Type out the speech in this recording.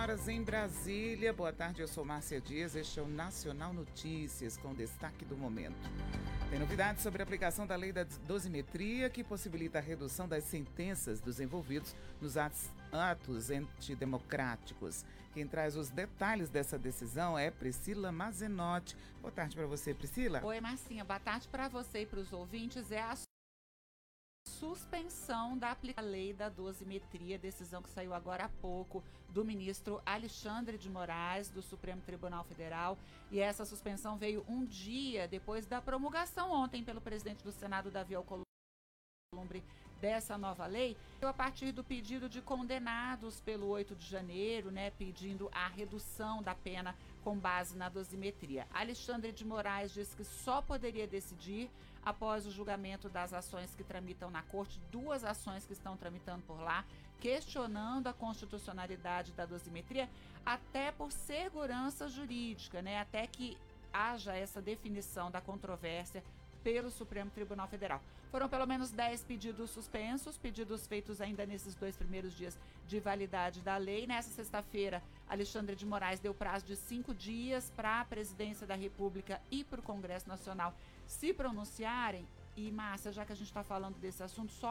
Horas em Brasília. Boa tarde, eu sou Márcia Dias. Este é o Nacional Notícias, com destaque do momento. Tem novidades sobre a aplicação da lei da dosimetria, que possibilita a redução das sentenças dos envolvidos nos atos antidemocráticos. Quem traz os detalhes dessa decisão é Priscila Mazenotti. Boa tarde para você, Priscila. Oi, Marcinha. Boa tarde para você e para os ouvintes. É a suspensão da lei da dosimetria, decisão que saiu agora há pouco do ministro Alexandre de Moraes, do Supremo Tribunal Federal, e essa suspensão veio um dia depois da promulgação ontem pelo presidente do Senado, Davi Alcolumbre, dessa nova lei, a partir do pedido de condenados pelo 8 de janeiro, pedindo a redução da pena com base na dosimetria. Alexandre de Moraes disse que só poderia decidir após o julgamento das ações que tramitam na corte, 2 ações que estão tramitando por lá, questionando a constitucionalidade da dosimetria, até por segurança jurídica, até que haja essa definição da controvérsia pelo Supremo Tribunal Federal. Foram pelo menos 10 pedidos suspensos, pedidos feitos ainda nesses 2 primeiros dias de validade da lei. Nessa sexta-feira, Alexandre de Moraes deu prazo de 5 dias para a Presidência da República e para o Congresso Nacional se pronunciarem. E, Márcia, já que a gente está falando desse assunto, só